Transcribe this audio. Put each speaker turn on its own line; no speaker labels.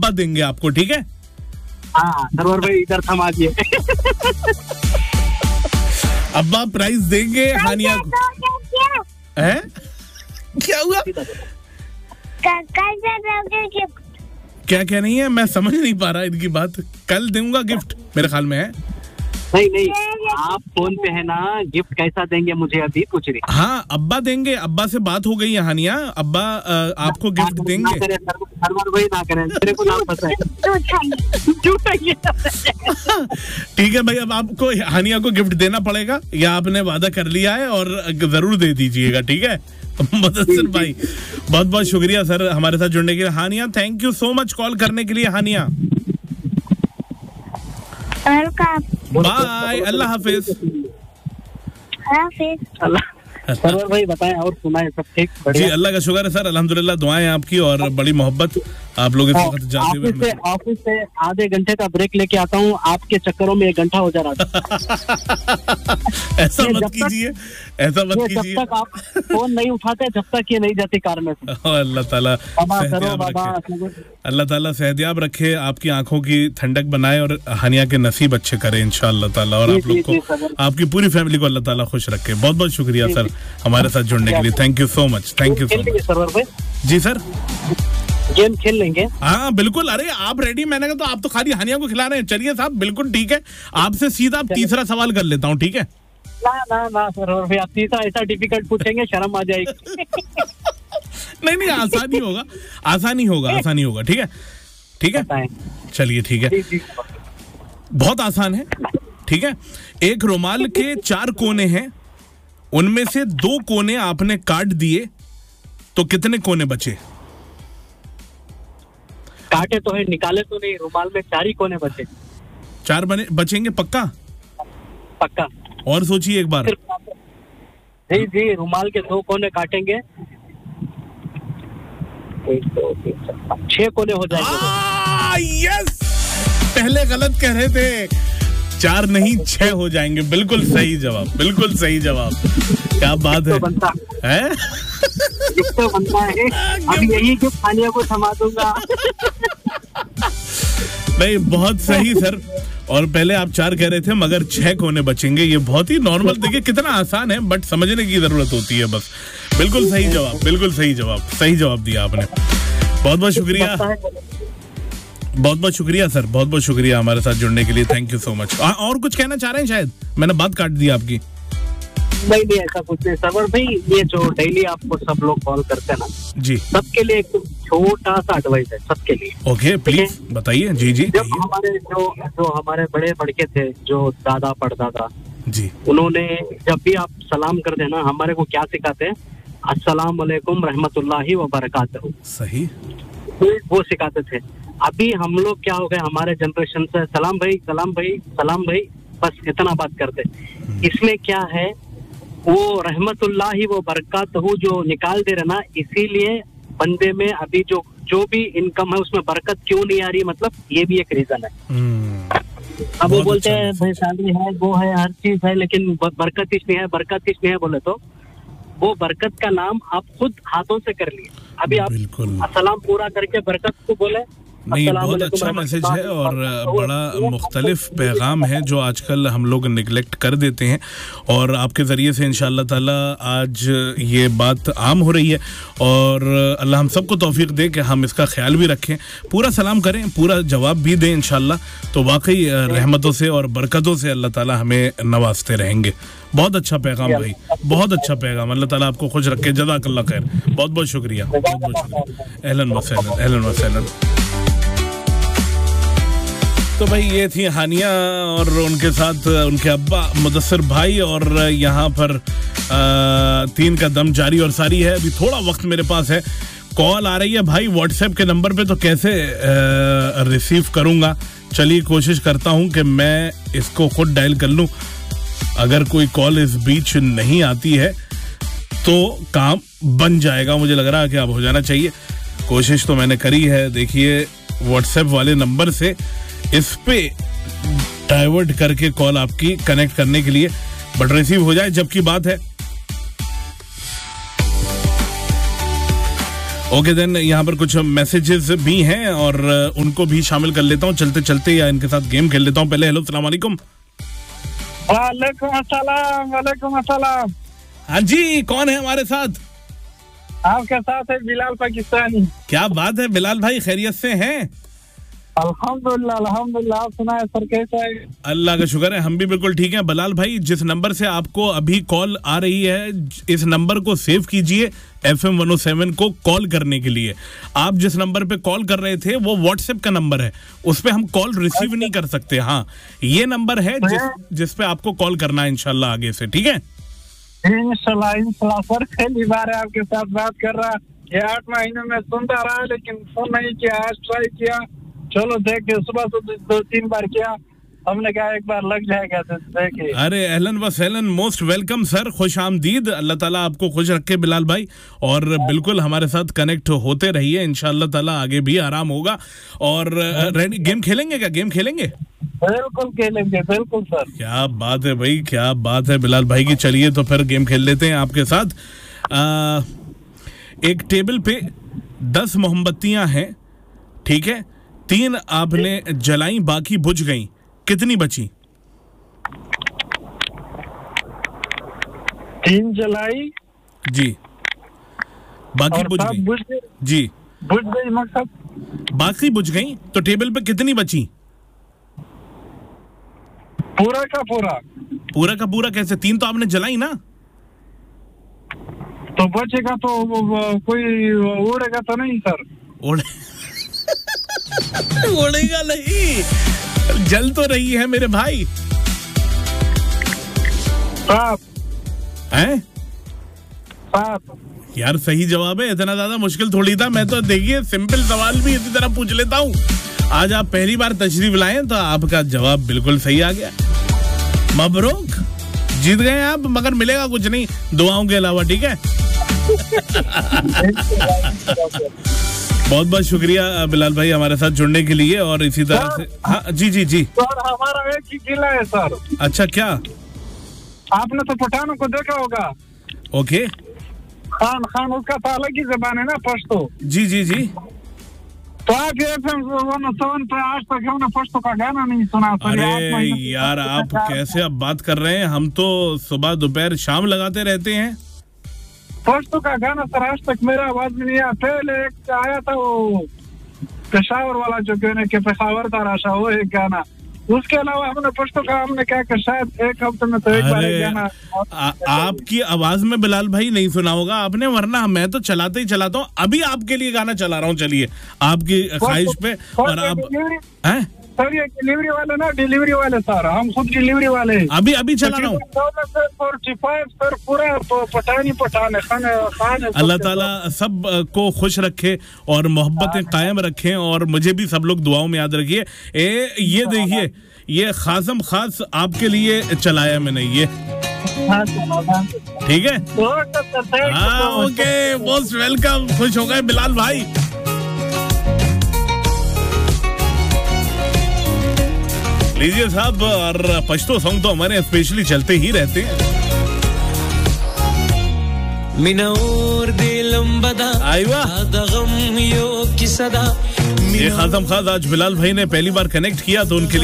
अब्बा देंगे आपको, ठीक है?
हाँ सरवर भाई इधर थमा दिए।
अब्बा प्राइज देंगे हानिया को। है क्या हुआ? क्या कह रही है? मैं समझ नहीं पा रहा इनकी बात। कल दूंगा गिफ्ट मेरे ख्याल में है।
नहीं आप फोन पे है ना, गिफ्ट कैसा देंगे मुझे अभी पूछ रही।
हाँ अब्बा देंगे, अब्बा से बात हो गई है हानिया, अब्बा आपको गिफ्ट देंगे।
सरवर भाई ना करें, मेरे को नाम पता है।
ठीक है भाई, अब आपको हानिया को गिफ्ट देना पड़ेगा, या आपने वादा कर लिया है और जरूर दे दीजिएगा, ठीक है? मुदस्सिर भाई बहुत बहुत शुक्रिया सर हमारे साथ जुड़ने के लिए। हानिया thank you so much call करने के लिए। हानिया बाय, अल्लाह हाफिज।
सरवर भाई बताएं और सुनाएं, सब ठीक?
जी अल्लाह का शुक्र है सर, अल्हम्दुलिल्लाह, दुआएं आपकी और बड़ी मोहब्बत आप लोग इस वक्त जाते हुए।
ऑफिस से आधे घंटे का ब्रेक लेके आता हूँ, आपके चक्करों में 1 घंटा हो जा रहा था।
ऐसा मत कीजिए, ऐसा मत कीजिए।
जब तक आप फोन नहीं उठाते, जब तक ये नहीं जाती कार में।
अल्लाह ताला अल्लाह ताला सेहतियाब रखे, आपकी आंखों की ठंडक बनाए और हानिया के नसीब अच्छे करे इंशाअल्लाह ताला, और आप लोग को, आपकी पूरी फैमिली को अल्लाह ताला खुश रखे। बहुत बहुत शुक्रिया सर हमारे साथ जुड़ने के लिए। Thank you so much, thank you so much.
Server भाई
जी सर,
गेम खेल लेंगे? हाँ
बिल्कुल। अरे आप रेडी? मैंने कहा तो आप तो खाली हानिया को खिला रहे हैं। चलिए साहब बिल्कुल ठीक है, आपसे सीधा तीसरा सवाल कर लेता हूँ, ठीक है?
ना सरवर भाई, आप तीसरा ऐसा डिफिकल्ट पूछेंगे शर्म आ जाएगी।
नहीं आसानी होगा, आसानी होगा, ठीक है? ठीक है चलिए ठीक है, बहुत आसान है, ठीक है? एक रुमाल के 4 कोने हैं, उनमें से 2 कोने आपने काट दिए तो कितने कोने बचे?
काटे तो है, निकाले तो नहीं। रुमाल में 4 ही कोने बचे।
4 बचेंगे पक्का?
पक्का।
और सोचिए एक बार।
जी रुमाल के 2 कोने काटेंगे, 1 2 3 4 6 कोने हो जाएंगे।
यस, पहले गलत कह रहे थे, 4 नहीं 6 हो जाएंगे। बिल्कुल सही जवाब, बिल्कुल सही जवाब। क्या बात है?
तो बनता है। अभी यही कि खानिया को थमा दूंगा।
नहीं बहुत सही सर, और पहले आप 4 कह रहे थे मगर 6 कोने बचेंगे। ये बहुत ही नॉर्मल, देखिए कितना आसान है, बट समझने की जरूरत होती है बस। बिल्कुल सही जवाब, बिल्कुल सही जवाब, सही जवाब दिया आपने। बहुत बहुत शुक्रिया, बहुत बहुत शुक्रिया सर, बहुत बहुत शुक्रिया हमारे साथ जुड़ने के लिए। Thank you so much. और कुछ कहना चाह रहे हैं? शायद मैंने बात काट दी आपकी।
नहीं ऐसा कुछ नहीं सरवर भाई, ये जो डेली आपको सब लोग कॉल करते हैं ना
जी,
सबके लिए एक छोटा सा एडवाइस है, सबके लिए।
ओके प्लीज बताइए। जी
जब हमारे जो हमारे बड़े बड़के थे, जो दादा परदादा
जी,
उन्होंने जब भी आप सलाम कर देना, हमारे को क्या सिखाते हैं? अस्सलाम वालेकुम रहमतुल्लाहि व बरकातहू।
सही,
वो सिखाते थे। अभी हम लोग क्या हो गए, हमारे जनरेशन से सलाम भाई सलाम भाई सलाम भाई, बस इतना बात करते। इसमें क्या है, वो रहमतुल्लाहि व बरकातहू जो निकाल दे रहे ना, इसीलिए बंदे में अभी जो भी इनकम है उसमें बरकत क्यों नहीं आ रही, मतलब ये भी एक रीजन है। अब वो बोलते हैं भाई सैलरी है, वो है, हर चीज है, लेकिन बरकत नहीं है, बरकत नहीं है बोले तो वो बरकत का नाम आप खुद हाथों से कर लिए। अभी आप अस्सलाम पूरा करके बरकत को बोले।
नहीं, बहुत अच्छा मैसेज है और बड़ा मुख्तलिफ पैगाम है जो आजकल हम लोग निगलेक्ट कर देते हैं, और आपके ज़रिए से इंशाअल्लाह ताला आज ये बात आम हो रही है, और अल्लाह हम सबको तौफीक दे कि हम इसका ख्याल भी रखें, पूरा सलाम करें, पूरा जवाब भी दें इंशाअल्लाह, तो वाकई रहमतों से और बरकतों से अल्लाह ताला हमें नवाजते रहेंगे। बहुत अच्छा पैगाम भाई, बहुत अच्छा पैगाम। अल्लाह ताला आपको खुश रखे, जज़ाकल्लाह खैर। बहुत बहुत शुक्रिया, बहुत बहुत शुक्रिया। अहलन व सहलन, अहलन व सहलन। तो भाई ये थी हानिया और उनके साथ उनके अब्बा मुदस्सिर भाई, और यहाँ पर 3 का दम जारी और सारी है। अभी थोड़ा वक्त मेरे पास है, कॉल आ रही है भाई व्हाट्सएप के नंबर पे, तो कैसे रिसीव करूँगा? चलिए कोशिश करता हूँ कि मैं इसको खुद डायल कर लूँ। अगर कोई कॉल इस बीच नहीं आती है तो काम बन जाएगा, मुझे लग रहा है कि अब हो जाना चाहिए। कोशिश तो मैंने करी है, देखिए व्हाट्सएप वाले नंबर से इस पे डाइवर्ट करके कॉल आपकी कनेक्ट करने के लिए, बट रिसीव हो जाए जब की बात है। ओके देन, यहाँ पर कुछ मैसेजेस भी हैं और उनको भी शामिल कर लेता हूँ चलते चलते, या इनके साथ गेम खेल लेता हूँ पहले। हेलो, अस्सलाम वालेकुम।
वालेकुम अस्सलाम। वालेकुम अस्सलाम।
हाँ जी, कौन है हमारे साथ?
आपके साथ है बिलाल पाकिस्तानी।
क्या बात है बिलाल भाई, खैरियत से हैं?
अल्हम्दुलिल्लाह अल्हम्दुलिल्लाह। आप सुनाए सर, कैसा है?
अल्लाह का शुक्र है, हम भी बिल्कुल ठीक हैं। बिलाल भाई, जिस नंबर से आपको अभी कॉल आ रही है, इस नंबर को सेव कीजिए FM 107 को कॉल करने के लिए। आप जिस नंबर पे कॉल कर रहे थे वो व्हाट्सएप का नंबर है, उस पे हम कॉल रिसीव नहीं कर सकते। हाँ, ये नंबर है जिस पे आपको कॉल करना है इंशाल्लाह आगे से, ठीक है?
इंशाल्लाह इंशाल्लाह सर, पहली बार है आपके साथ बात कर रहा। ये 8 महीने में सुनता रहा लेकिन फोन नहीं किया। आज ट्राई किया, चलो देखे, सुबह से 2-3 बार किया, हमने कहा एक बार लग जाएगा तो देखिए।
अरे अहलन व सहलन, मोस्ट वेलकम सर, खुश आमदीद। अल्लाह ताला आपको खुश रखे बिलाल भाई, और बिल्कुल हमारे साथ कनेक्ट होते रहिए, इंशाअल्लाह ताला आगे भी आराम होगा। और रेडी, गेम खेलेंगे क्या? गेम खेलेंगे?
बिल्कुल खेलेंगे, बिल्कुल सर।
क्या बात है भाई, क्या बात है बिलाल भाई की। चलिए तो फिर गेम खेल लेते हैं आपके साथ। एक टेबल पे 10 मोमबत्तियां हैं, ठीक है? 3 आपने जलाई, बाकी बुझ गई, कितनी बची?
3 जलाई
जी, बाकी बुझ गई। जी,
बुझ गई, मतलब
बाकी बुझ गई, तो टेबल पे कितनी बची?
पूरा का पूरा।
पूरा का पूरा कैसे? 3 तो आपने जलाई ना।
तो बचेगा तो कोई उड़ेगा तो नहीं सर?
उड़ेगा नहीं, जल तो रही है मेरे भाई। हैं? यार सही जवाब है, इतना ज्यादा मुश्किल थोड़ी था। मैं तो देखिए सिंपल सवाल भी इसी तरह पूछ लेता हूँ। आज आप पहली बार तशरीफ लाए तो आपका जवाब बिल्कुल सही आ गया। मबरूक, जीत गए आप, मगर मिलेगा कुछ नहीं दुआओं के अलावा, ठीक है? बहुत बहुत शुक्रिया बिलाल भाई हमारे साथ जुड़ने के लिए, और इसी तरह से। हाँ जी जी जी
सर, हमारा एक ही जिला है सर।
अच्छा, क्या?
आपने तो पठानों को देखा होगा।
ओके।
खान उसका तो अलग ही जबान है ना, पश्तो।
जी जी जी।
तो आप FM 107 पे आज तक हमने पश्तो का गाना नहीं सुना।
अरे यार, आप कैसे अब बात कर रहे हैं? हम तो सुबह दोपहर शाम लगाते रहते हैं
पश्तो का गाना सर। आज तक मेरा आवाज में नहीं आया। पहले एक आया था वो पेशावर वाला, जो कहने के पेशावर था राशा, वो एक गाना। उसके अलावा हमने पश्तो का हमने क्या कर, शायद एक हफ्ते में तो एक बार गाना।
आपकी आवाज में बिलाल भाई नहीं सुना होगा आपने, वरना मैं तो चलाते ही चलाता हूँ। अभी आपके लिए गाना चला रहा हूँ, चलिए आपकी ख्वाहिश पे। और आप हैं
सर, ये डिलीवरी वाले ना, डिलीवरी वाले सर, हम खुद डिलीवरी वाले।
अभी चला रहा हूँ।
45 सर, पूरा पठान है।
अल्लाह ताला सब को खुश रखे और मोहब्बतें कायम रखें, और मुझे भी सब लोग दुआओं में याद रखिए। ये देखिए, ये खासम खास आपके लिए चलाया मैंने ये, ठीक है? हाँ, ओके, मोस्ट वेलकम। खुश हो गए बिलाल भाई। लीजिए साहब, और पश्तो सॉन्ग तो हमारे स्पेशली चलते ही रहते हैं। ये खासम खास आज बिलाल भाई ने पहली बार कनेक्ट किया तो उनके लिए